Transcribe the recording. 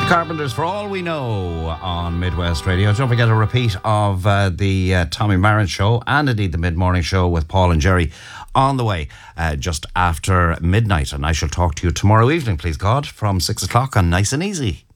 Carpenters, For All We Know, on Midwest Radio. Don't forget a repeat of the Tommy Marin Show and indeed the Mid-Morning Show with Paul and Jerry on the way just after midnight. And I shall talk to you tomorrow evening, please God, from 6 o'clock on Nice and Easy.